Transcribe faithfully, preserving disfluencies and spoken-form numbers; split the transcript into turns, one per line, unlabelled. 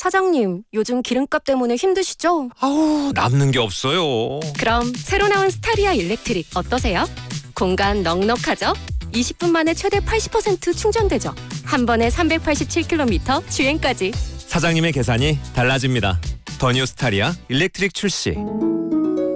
사장님, 요즘 기름값 때문에 힘드시죠?
아우, 남는 게 없어요.
그럼 새로 나온 스타리아 일렉트릭 어떠세요? 공간 넉넉하죠? 이십 분 만에 최대 팔십 퍼센트 충전되죠? 한 번에 삼백팔십칠 킬로미터 주행까지.
사장님의 계산이 달라집니다. 더 뉴 스타리아 일렉트릭 출시.